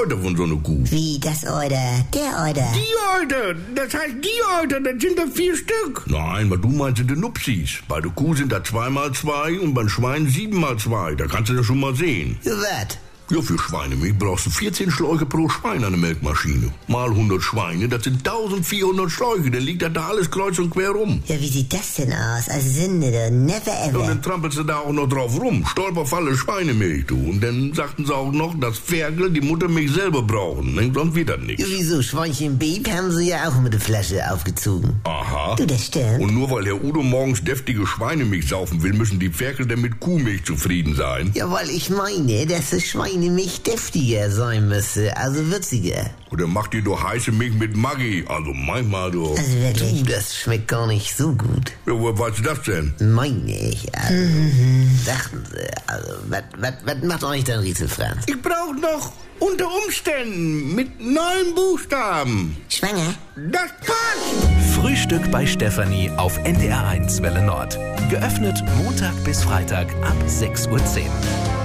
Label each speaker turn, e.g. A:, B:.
A: Euter von so einer Kuh.
B: Wie, das Euter? Der Euter?
C: Die Euter, das heißt die Euter, das sind da 4 Stück.
A: Nein, was du meinst, sind die Nupsis. Bei der Kuh sind da 2x2 und beim Schwein 7x2. Da kannst du das schon mal sehen.
B: Was?
A: Ja, für Schweinemilch brauchst du 14 Schläuche pro Schwein an der Melkmaschine. Mal 100 Schweine, das sind 1400 Schläuche. Dann liegt da alles kreuz und quer rum.
B: Ja, wie sieht das denn aus? Also Sünde, never
A: Und
B: ever.
A: dann trampelst du da auch noch drauf rum. Stolperfalle Schweinemilch, du. Und dann sagten sie auch noch, dass Ferkel die Muttermilch selber brauchen. Sonst wird das
B: Ja,
A: nichts.
B: wieso? Schweinchen Beep haben sie ja auch mit der Flasche aufgezogen.
A: Aha.
B: Du, das stimmt.
A: Und nur weil Herr Udo morgens deftige Schweinemilch saufen will, müssen die Ferkel dann mit Kuhmilch zufrieden sein.
B: Ja, weil ich meine, dass das Schweinemilch deftiger sein müsste, also würziger.
A: Oder macht ihr doch heiße Milch mit Maggi. Also manchmal doch.
B: Also wirklich, das schmeckt gar nicht so gut.
A: Ja, woher weißt du das denn?
B: Meine ich, also, dachten sie, also, was macht euch denn Riese Franz?
C: Ich brauche noch unter Umständen mit 9 Buchstaben.
B: Schwanger?
C: Das passt.
D: Frühstück bei Stefanie auf NDR1 Welle Nord. Geöffnet Montag bis Freitag ab 6:10 Uhr.